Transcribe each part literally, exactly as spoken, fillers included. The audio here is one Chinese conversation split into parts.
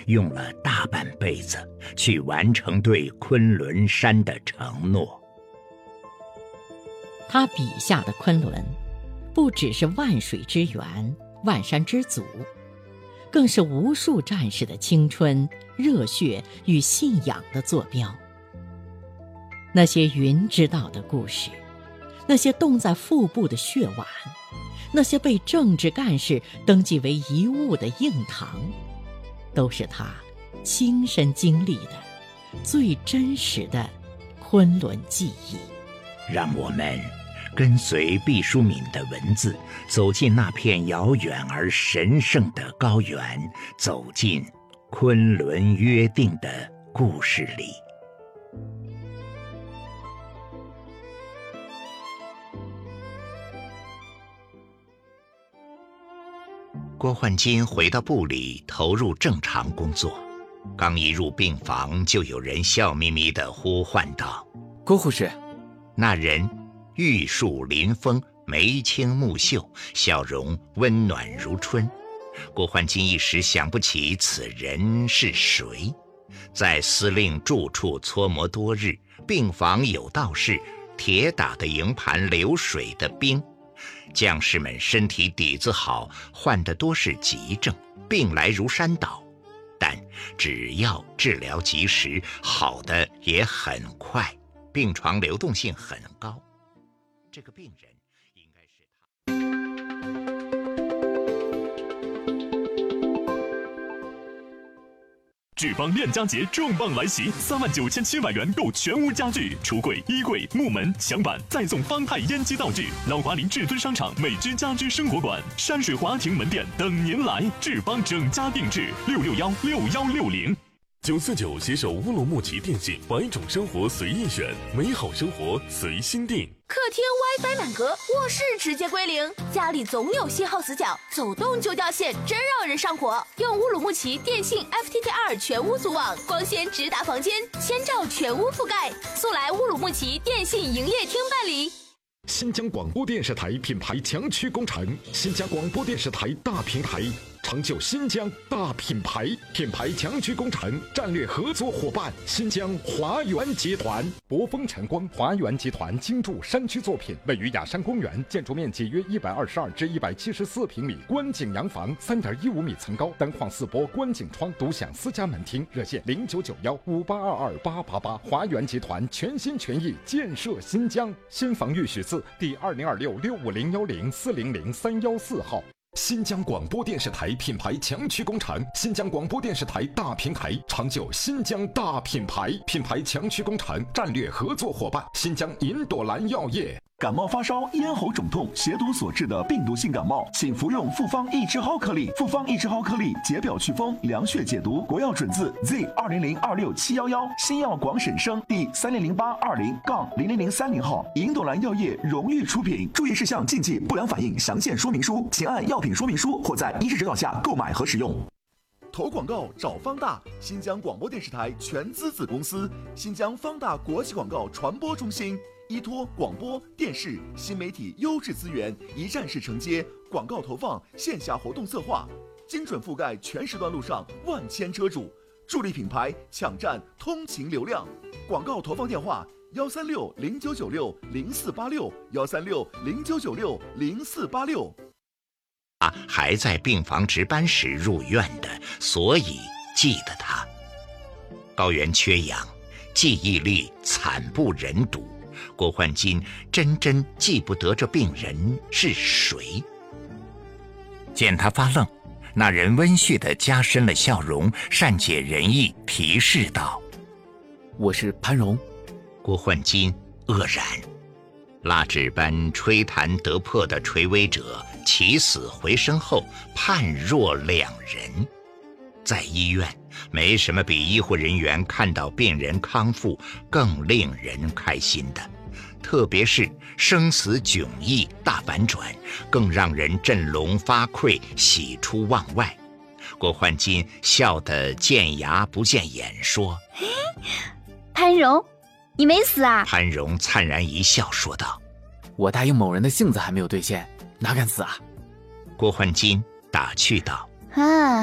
用了大半辈子去完成对昆仑山的承诺。 他笔下的昆仑，不只是万水之源、万山之祖，更是无数战士的青春、热血与信仰的坐标。那些云知道的故事，那些冻在腹部的血碗，那些被政治干事登记为遗物的硬糖，都是他亲身经历的最真实的昆仑记忆。 让我们跟随毕淑敏的文字，走进那片遥远而神圣的高原，走进昆仑约定的故事里。郭焕金回到部里，投入正常工作。刚一入病房，就有人笑眯眯地呼唤道：“ 郭护士。” 那人玉树临风，眉清目秀，笑容温暖如春。郭焕金一时想不起此人是谁。在司令住处搓磨多日，病房有道是铁打的营盘流水的兵。将士们身体底子好，患的多是急症，病来如山倒，但只要治疗及时，好的也很快，病床流动性很高。这个病人应该是志邦恋家节重磅来袭，三万九千七百元购全屋家具、橱柜、衣柜、木门、墙板，再送方太烟机道具。老华林至尊商场美之家居生活馆、山水华庭门店等您来。志邦整家定制，六六幺六幺六零。 九四九携手乌鲁木齐电信，百种生活随意选，美好生活随心定。 客厅 WiFi 满格，卧室直接归零，家里总有信号死角，走动就掉线，真让人上火。用乌鲁木齐电信 F T T R 全屋组网，光纤直达房间，千兆全屋覆盖。速来乌鲁木齐电信营业厅办理。 新疆广播电视台品牌强区工程，新疆广播电视台大平台，成就新疆大品牌。品牌强区工程战略合作伙伴新疆华源集团。博丰晨光华源集团精筑山区作品，位于雅山公园，建筑面积约一百二十二至一百七十四平米，观景洋房三点一五米层高，单框四波观景窗，独享私家门厅。热线零九九幺五八二二八八八。华源集团全心全意建设新疆。新房预许字第二零二六六五零幺零四零零三幺四号。新疆广播电视台品牌强区工程，新疆广播电视台大平台，成就新疆大品牌。品牌强区工程战略合作伙伴新疆银朵兰药业。 感冒发烧、咽喉肿痛、血毒所致的病毒性感冒，请服用复方益智蒿颗粒。复方益智蒿颗粒解表祛风、凉血解毒，国药准字 Z 二零零二六七幺幺，新药广审生第三零零八二零杠零零零三零号，银朵兰药业荣誉出品。注意事项、禁忌、不良反应详见说明书，请按药品说明书或在医师指导下购买和使用。投广告找方大，新疆广播电视台全资子公司，新疆方大国际广告传播中心。依托广播电视新媒体优质资源，一站式承接广告投放、线下活动策划，精准覆盖全时段路上万千车主，助力品牌抢占通勤流量。广告投放电话：幺三六零九九六零四八六，幺三六零九九六零四八六。 他还在病房值班时入院的，所以记得他。高原缺氧，记忆力惨不忍睹。郭焕金真真记不得这病人是谁。见他发愣，那人温煦地加深了笑容，善解人意提示道：“ 我是潘荣。” 郭焕金愕然。蜡纸般吹弹得破的垂危者起死回生后判若两人。在医院，没什么比医护人员看到病人康复更令人开心的，特别是生死迥异大反转，更让人振聋发聩，喜出望外。郭焕金笑得见牙不见眼，说：“ 潘荣，你没死啊？” 潘荣灿然一笑，说道：“ 我答应某人的性子还没有兑现，哪敢死啊？” 郭焕金打趣道：“ 啊。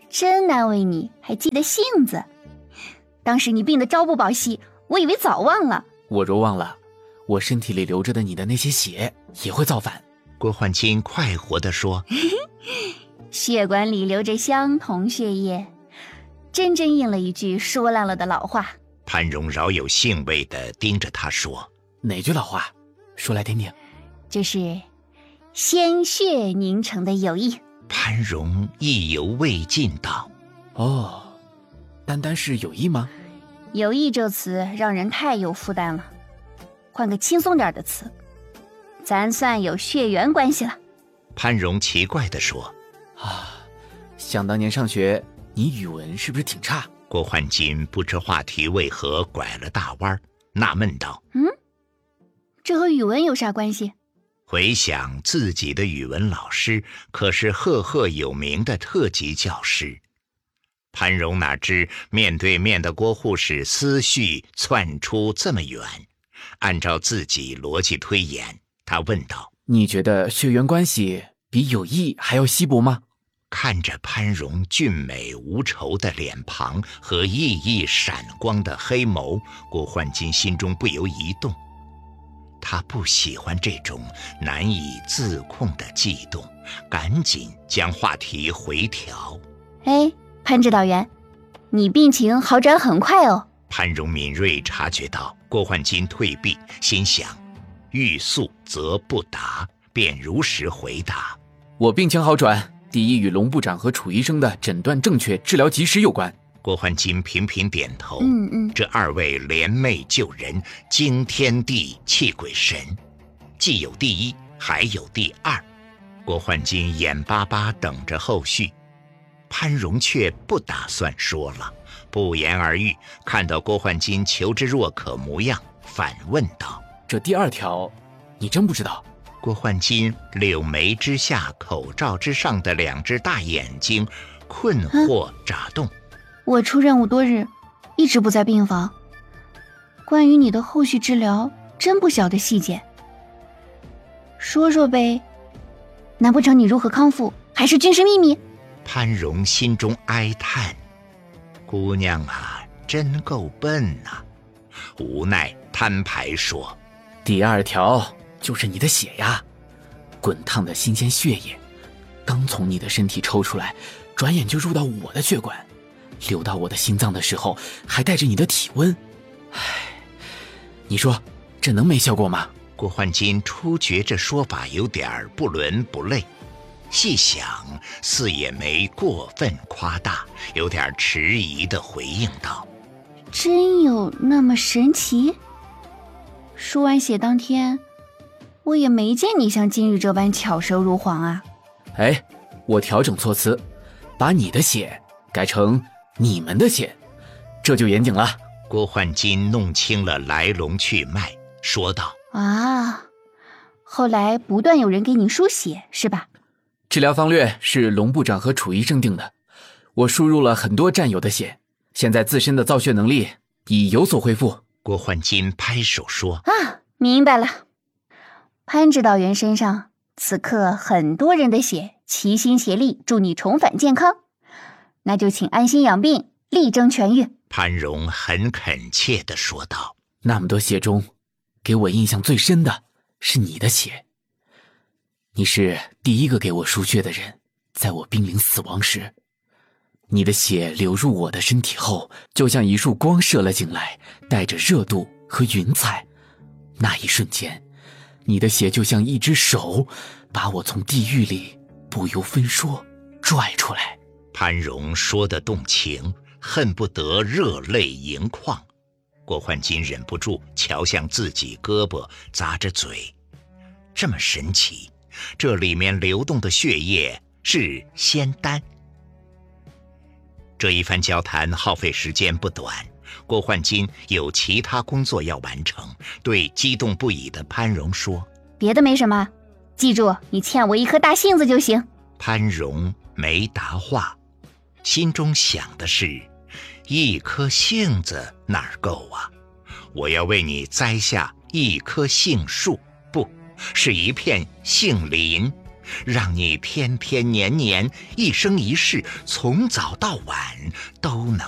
真难为你，还记得性子。当时你病得朝不保夕，我以为早忘了。 我若忘了，我身体里流着的你的那些血也会造反。 郭焕金快活地说： 血管里流着相同血液，真真应了一句说烂了的老话。 潘荣饶有兴味地盯着他说： 哪句老话？说来听听。 这是鲜血凝成的友谊。 潘荣意犹未尽道： 哦，单单是友谊吗？ 友谊这词让人太有负担了，换个轻松点的词，咱算有血缘关系了。 潘荣奇怪地说： 啊，想当年上学，你语文是不是挺差？ 郭焕金不知话题为何拐了大弯，纳闷道： 嗯，这和语文有啥关系？ 回想自己的语文老师可是赫赫有名的特级教师。潘荣哪知面对面的郭护士思绪窜出这么远，按照自己逻辑推演，他问道： 你觉得血缘关系比友谊还要稀薄吗？ 看着潘荣俊美无愁的脸庞和熠熠闪光的黑眸，郭焕金心中不由一动。他不喜欢这种难以自控的悸动，赶紧将话题回调。 哎，潘指导员，你病情好转很快哦。 潘荣敏锐察觉到郭焕金退避，心想欲速则不达，便如实回答： 我病情好转，第一与龙部长和楚医生的诊断正确、治疗及时有关。 郭焕金频频点头。 嗯嗯， 这二位联袂救人，惊天地泣鬼神，既有第一，还有第二。郭焕金眼巴巴等着后续，潘荣却不打算说了，不言而喻。看到郭焕金求之若渴模样，反问道： 这第二条你真不知道？ 郭焕金柳眉之下口罩之上的两只大眼睛困惑眨动。 我出任务多日，一直不在病房，关于你的后续治疗真不晓得细节，说说呗。难不成你如何康复还是军事秘密？ 潘荣心中哀叹，姑娘啊，真够笨啊。无奈摊牌说： 第二条就是你的血呀，滚烫的新鲜血液刚从你的身体抽出来，转眼就入到我的血管，流到我的心脏的时候还带着你的体温。唉，你说这能没效果吗？ 郭焕金初觉这说法有点不伦不类，细想似也没过分夸大，有点迟疑地回应道： 真有那么神奇？输完血当天，我也没见你像今日这般巧舌如簧啊。 哎，我调整措辞，把你的血改成你们的血，这就严谨了。 郭焕金弄清了来龙去脉，说道： 啊，后来不断有人给你输血是吧？ 治疗方略是龙部长和楚医生定的，我输入了很多战友的血，现在自身的造血能力已有所恢复。 郭焕金拍手说： 啊，明白了。潘指导员身上此刻很多人的血齐心协力，助你重返健康，那就请安心养病，力争痊愈。 潘荣很恳切地说道： 那么多血中，给我印象最深的是你的血，你是第一个给我输血的人，在我濒临死亡时，你的血流入我的身体后，就像一束光射了进来，带着热度和云彩。那一瞬间，你的血就像一只手，把我从地狱里不由分说拽出来。 潘荣说得动情，恨不得热泪盈眶。郭焕金忍不住瞧向自己胳膊，咂着嘴，这么神奇，这里面流动的血液是仙丹。这一番交谈耗费时间不短，郭焕金有其他工作要完成，对激动不已的潘荣说： 别的没什么，记住你欠我一颗大杏子就行。 潘荣没答话，心中想的是，一颗杏子哪儿够啊？我要为你栽下一棵杏树，不是一片杏林， 让你天天年年一生一世从早到晚都能